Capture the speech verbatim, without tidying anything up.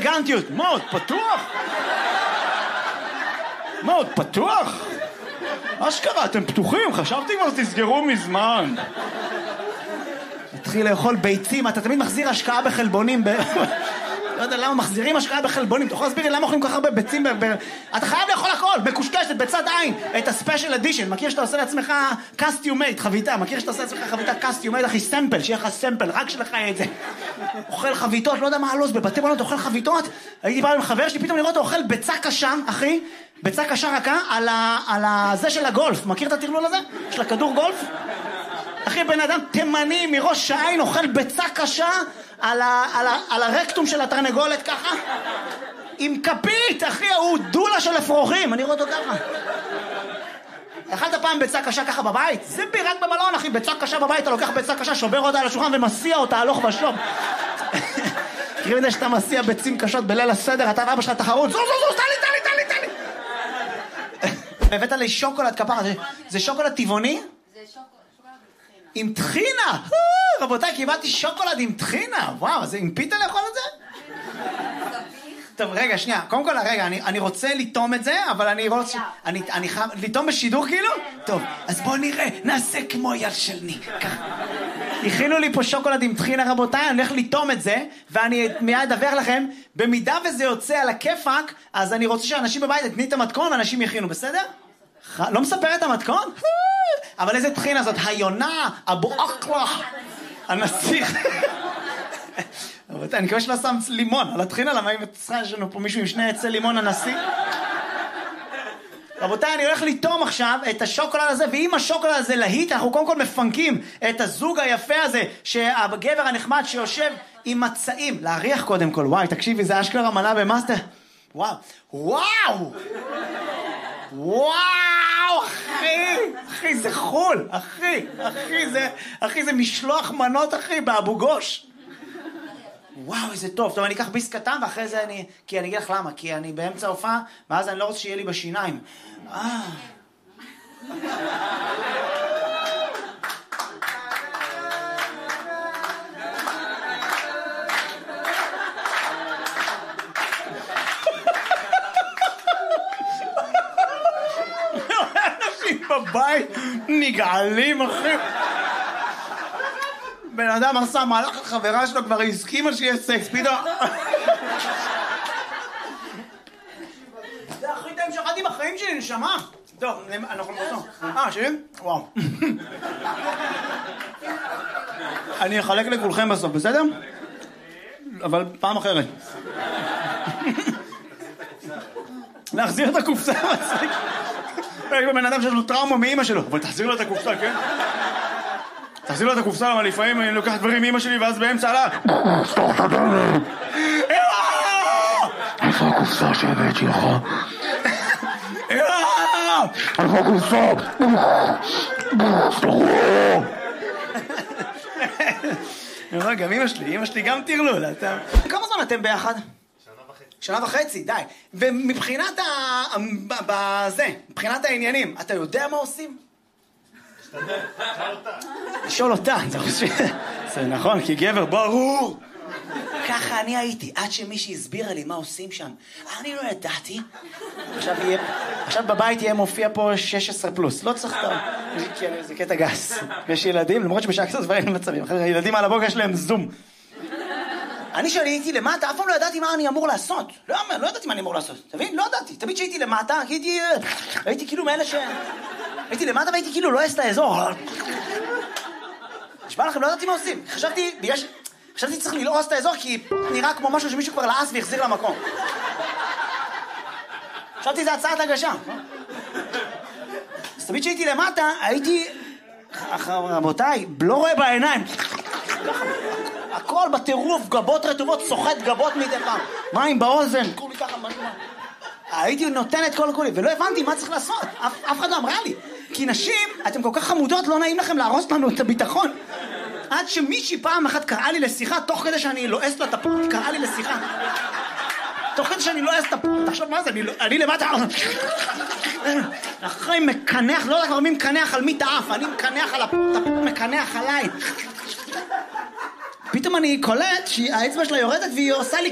אלגנטיות. מה עוד פתוח? מה עוד פתוח? אשכרה, אתם פתוחים, חשבתי כבר תסגרו מזמן. התחיל לאכול ביצים, אתה תמיד מחזיר השקעה בחלבונים. לא יודע למה מחזירים השקעה בחלבונים, אתה יכול להסביר לי למה אוכלים כל כך הרבה ביצים? אתה חייב לאכול הכל, מקושקשת, בצד עין, את הספיישל אדישן. מכיר שאתה עושה לעצמך קסטיומייט, חביתה, מכיר שאתה עושה לעצמך חביתה קסטיומייט, אחי, סמפל, שיהיה לך סמפל, רק שלך יהיה את זה. אוכל חביתות, לא יודע מה הלו"ז, בבתי מלון אוכל חביתות. הייתי בא עם חבר שלי, פתאום לראות אוכל ביצה קשה, אחי, ביצה קשה רכה על ה... על הזה של הגולף. מכיר את הטרלול הזה? של הכדור גולף? אחי, בן אדם תימני מראש העין אוכל ביצה קשה על, ה, על, ה, על הרקטום של התרנגולת ככה עם כפית, אחי, הוא דולה של אפרוחים, אני רואה אותו ככה. אכלת פעם ביצה קשה ככה בבית? זה רק במלון, אחי, ביצה קשה בבית, אתה לוקח ביצה קשה, שובר אותה על השולחן ומסיע אותה הלוך ושוב. תראי מדי שאתה מסיע ביצים קשות בליל הסדר, אתה ואבא שלך תחרות, זו זו זו, תלי תלי תלי תלי. הבאת לי שוקולד כפרה, זה, זה שוקולד טבעוני? זה שוקולד. עם טחינה, רבותיי, קיבלתי שוקולד עם טחינה, וואו, זה עם פיתה לאכול את זה? טוב, רגע, שנייה, קודם כל, רגע, אני, אני רוצה לטום את זה, אבל אני רוצה, אני, אני חייב, לטום בשידור כאילו? טוב, אז בואו נראה, נעשה כמו יד של ניק, ככה. הכינו לי פה שוקולד עם טחינה, רבותיי, אני הולך לטום את זה, ואני מיד אדווח לכם, במידה וזה יוצא על הכיפק, אז אני רוצה שאנשים בבית יתני את המתכון, ואנשים יכינו, בסדר? לא מספר את המתכון? אבל איזה טחינה זאת? היונה, אבו אקלה, הנסיך. אני מקווה שלא שם לימון על הטחינה, למה אם צריכה יש לנו פה מישהו עם שני עצי לימון הנסיך? רבותיי, אני הולך לטום עכשיו את השוקולד הזה, ואם השוקולד הזה להיט, אנחנו קודם כל מפנקים את הזוג היפה הזה, שהגבר הנחמד שיושב עם מצעים. להריח קודם כל, וואי, תקשיבי, זה אשכרה מנה במאסטר. וואו, וואו! וואו, אחי, אחי, זה חול, אחי, אחי, זה, אחי, זה משלוח מנות, אחי, באבו גוש. וואו, איזה טוב. טוב, אני אקח ביס קטן, ואחרי זה אני, כי אני אגיד לך למה, כי אני באמצע הופעה, ואז אני לא רוצה שיהיה לי בשיניים. אה. בבית נגעלים, אחי. בן אדם עשה מהלך החברה שלו, כבר הסכימה שיהיה סקס, פתאום. זה הכי טעים שאכלתי בחיים שלי, נשמה. טוב, אנחנו נבוא. אה, שלי? וואו. אני אחלק לכולכם בסוף, בסדר? אבל פעם אחרת. להחזיר את הקופסה. יש בבן אדם שיש לו טראומה מאמא שלו, אבל תחזיר לו את הקופסה, כן? תחזיר לו את הקופסה, אבל לפעמים אני לוקח דברים מאמא שלי, ואז באמצע עלה. סתוך את הדלת! איפה הקופסה שהבאת שלך? איפה הקופסה? גם אמא שלי, אמא שלי גם תרלול. כמה זמן אתם ביחד? שנה וחצי, די. ומבחינת ה... בזה, מבחינת העניינים, אתה יודע מה עושים? לשאול אותה. זה נכון, כי גבר ברור. ככה אני הייתי, עד שמישהי הסבירה לי מה עושים שם. אני לא ידעתי. עכשיו בבית יהיה מופיע פה שש עשרה פלוס. לא צריך טוב. זה קטע גס. יש ילדים, למרות שבשעה קצת דברים מצבים. ילדים על הבוקר יש להם זום. אני שהייתי למטה, אף פעם לא ידעתי מה אני אמור לעשות. לא, לא ידעתי מה אני אמור לעשות. תבין? לא ידעתי. תמיד שהייתי למטה, הייתי... הייתי כאילו מאלה ש... הייתי למטה והייתי כאילו לא אעש את האזור. נשמע לכם, לא ידעתי מה עושים. חשבתי, בגלל ש... חשבתי צריך ללעוס את האזור, כי נראה כמו משהו שמישהו כבר לעס והחזיר למקום. חשבתי זה הצעת הגשה. אז תמיד שהייתי למטה, הייתי... רבותיי, לא רואה בעיניים. הכל בטירוף, גבות רטובות, סוחט גבות מדי פעם. מים באוזן, כולי ככה, משהו. הייתי נותן את כל כולי, ולא הבנתי מה צריך לעשות. אף, אף אחד לא אמרה לי. כי נשים, אתם כל כך חמודות, לא נעים לכם להרוס לנו את הביטחון. עד שמישהי פעם אחת קראה לי לשיחה, תוך כדי שאני לועס לה את הפות, קראה לי לשיחה. תוך כדי שאני לועס את הפות, תחשוב מה זה, אני, אני למטה... אחרי מקנח, לא יודע כבר מי מקנח על מי תאף, אני מקנח על הפות, הפות מקנח עליי. פתאום אני קולט שהאצבע שלה יורדת והיא עושה לי